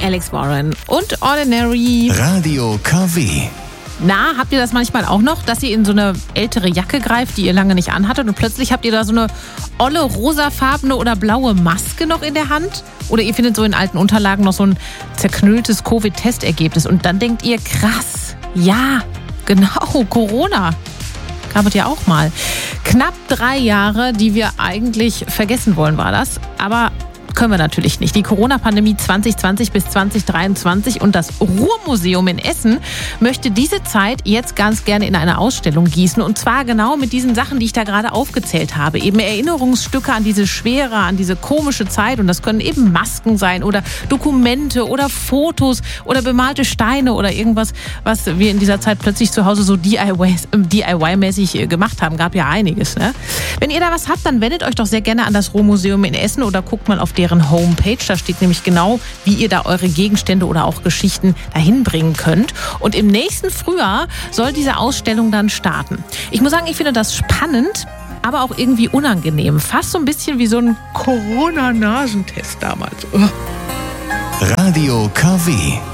Alex Warren und Ordinary. Radio KW. Na, habt ihr das manchmal auch noch, dass ihr in so eine ältere Jacke greift, die ihr lange nicht anhattet und plötzlich habt ihr da so eine olle rosafarbene oder blaue Maske noch in der Hand? Oder ihr findet so in alten Unterlagen noch so ein zerknülltes Covid-Testergebnis und dann denkt ihr, krass, ja, genau, Corona. Gab es ja auch mal. Knapp 3 Jahre, die wir eigentlich vergessen wollen, war das. Aber können wir natürlich nicht. Die Corona-Pandemie 2020 bis 2023 und das Ruhrmuseum in Essen möchte diese Zeit jetzt ganz gerne in eine Ausstellung gießen. Und zwar genau mit diesen Sachen, die ich da gerade aufgezählt habe. Eben Erinnerungsstücke an diese schwere, an diese komische Zeit. Und das können eben Masken sein oder Dokumente oder Fotos oder bemalte Steine oder irgendwas, was wir in dieser Zeit plötzlich zu Hause so DIY-mäßig gemacht haben. Gab ja einiges, ne? Wenn ihr da was habt, dann wendet euch doch sehr gerne an das Ruhrmuseum in Essen oder guckt mal auf deren Homepage. Da steht nämlich genau, wie ihr da eure Gegenstände oder auch Geschichten dahin bringen könnt. Und im nächsten Frühjahr soll diese Ausstellung dann starten. Ich muss sagen, ich finde das spannend, aber auch irgendwie unangenehm. Fast so ein bisschen wie so ein Corona-Nasentest damals. Radio KW.